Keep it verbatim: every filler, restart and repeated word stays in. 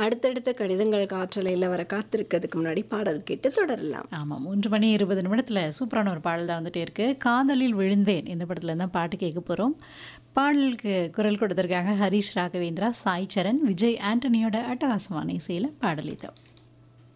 அடுத்தடுத்த கடிதங்கள் காற்றலையில் வர காத்திருக்கிறதுக்கு முன்னாடி பாடல் கேட்டு தொடரலாம். ஆமாம், மூன்று மணி இருபது நிமிடத்தில் சூப்பரான ஒரு பாடல் தான் வந்துட்டே இருக்கு. காதலில் விழுந்தேன் இந்த படத்துல தான் பாட்டு கேட்க போகிறோம். பாடலுக்கு குரல் கொடுத்திருக்காங்க ஹரிஷ் ராகவேந்திரா, சாய் சரண், விஜய் ஆண்டனியோட அட்டகாசமான இசையில் பாடல் இது.